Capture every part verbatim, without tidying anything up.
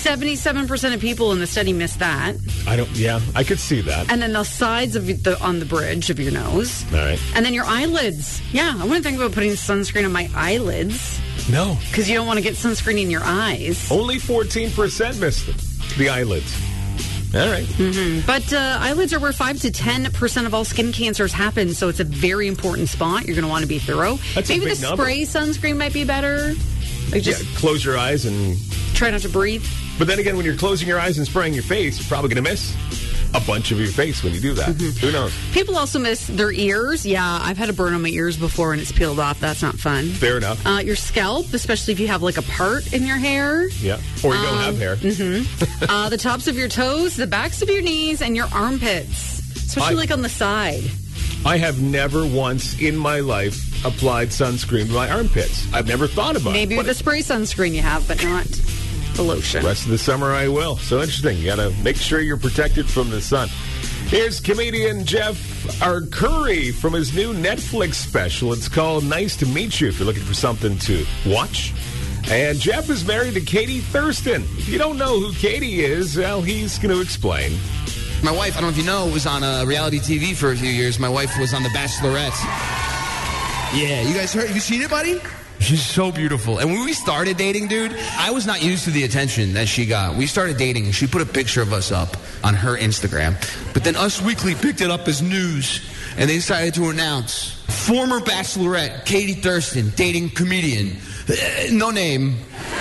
seventy-seven percent of people in the study missed that. I don't, yeah, I could see that. And then the sides of the on the bridge of your nose. All right. And then your eyelids. Yeah, I wouldn't think about putting sunscreen on my eyelids. No. Because you don't want to get sunscreen in your eyes. Only fourteen percent missed the eyelids. All right. Mm-hmm. But uh, eyelids are where five to ten percent of all skin cancers happen, so it's a very important spot. You're going to want to be thorough. That's Maybe a big the number. spray sunscreen might be better. Like just yeah, close your eyes and... try not to breathe. But then again, when you're closing your eyes and spraying your face, you're probably going to miss a bunch of your face when you do that. Mm-hmm. Who knows? People also miss their ears. Yeah, I've had a burn on my ears before and it's peeled off. That's not fun. Fair enough. Uh, your scalp, especially if you have like a part in your hair. Yeah, or you um, don't have hair. Mm-hmm. uh, the tops of your toes, the backs of your knees, and your armpits, especially I, like on the side. I have never once in my life applied sunscreen to my armpits. I've never thought about Maybe it. Maybe the spray sunscreen you have, but not the lotion. The rest of the summer I will. So interesting. You got to make sure you're protected from the sun. Here's comedian Jeff Arcuri from his new Netflix special. It's called Nice to Meet You if you're looking for something to watch. And Jeff is married to Katie Thurston. If you don't know who Katie is, well, he's going to explain. My wife, I don't know if you know, was on uh, reality T V for a few years. My wife was on The Bachelorette. Yeah, you guys heard? Have you seen it, buddy? She's so beautiful. And when we started dating, dude, I was not used to the attention that she got. We started dating, and she put a picture of us up on her Instagram. But then Us Weekly picked it up as news, and they decided to announce former Bachelorette Katie Thurston dating comedian. Uh, no name.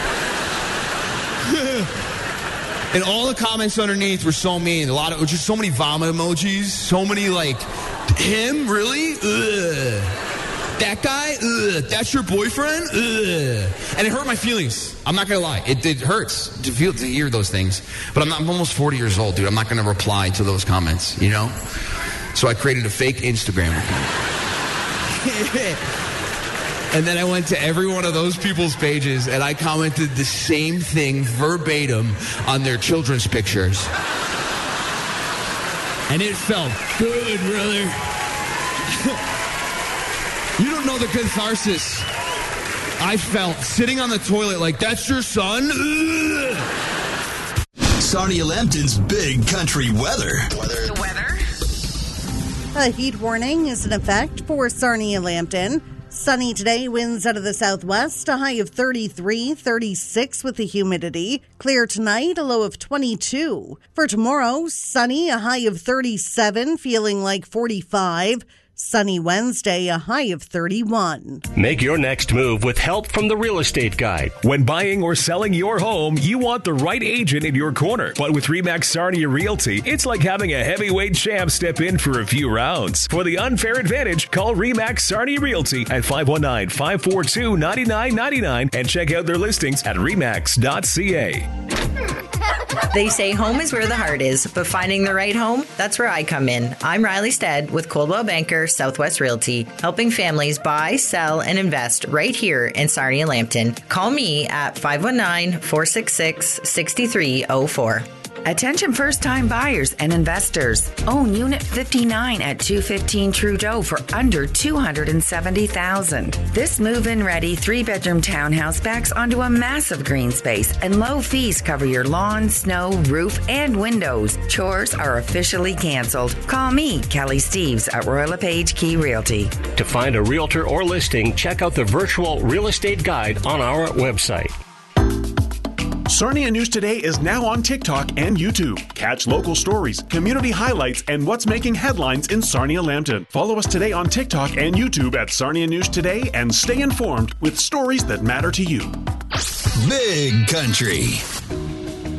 And all the comments underneath were so mean. A lot of, just so many vomit emojis. So many, like, him? Really? Ugh. That guy? Ugh. That's your boyfriend? Ugh. And it hurt my feelings. I'm not going to lie. It, it hurts to feel, to hear those things. But I'm, not, I'm almost forty years old, dude. I'm not going to reply to those comments, you know? So I created a fake Instagram account. And then I went to every one of those people's pages, and I commented the same thing verbatim on their children's pictures. And it felt good, brother. You don't know the catharsis I felt sitting on the toilet like, that's your son? Ugh. Sarnia Lambton's Big Country Weather. Weather. The weather. A heat warning is in effect for Sarnia Lambton. Sunny today, winds out of the southwest, a high of thirty-three, thirty-six with the humidity. Clear tonight, a low of twenty-two. For tomorrow, sunny, a high of thirty-seven, feeling like forty-five. Sunny Wednesday, a high of thirty-one. Make your next move with help from the Real Estate Guide. When buying or selling your home, you want the right agent in your corner. But with RE/MAX Sarnia Realty, it's like having a heavyweight champ step in for a few rounds. For the unfair advantage, call RE/MAX Sarnia Realty at five one nine, five four two, nine nine nine nine and check out their listings at remax dot c a. They say home is where the heart is, but finding the right home, that's where I come in. I'm Riley Stead with Coldwell Banker Southwest Realty, helping families buy, sell, and invest right here in Sarnia Lambton. Call me at five one nine, four six six, six three zero four. Attention first-time buyers and investors. Own Unit fifty-nine at two fifteen Trudeau for under two hundred seventy thousand dollars. This move-in ready three-bedroom townhouse backs onto a massive green space, and low fees cover your lawn, snow, roof, and windows. Chores are officially canceled. Call me, Kelly Steves at Royal LePage Key Realty. To find a realtor or listing, check out the virtual real estate guide on our website. Sarnia News Today is now on TikTok and YouTube. Catch local stories, community highlights, and what's making headlines in Sarnia Lambton. Follow us today on TikTok and YouTube at Sarnia News Today and stay informed with stories that matter to you. Big Country.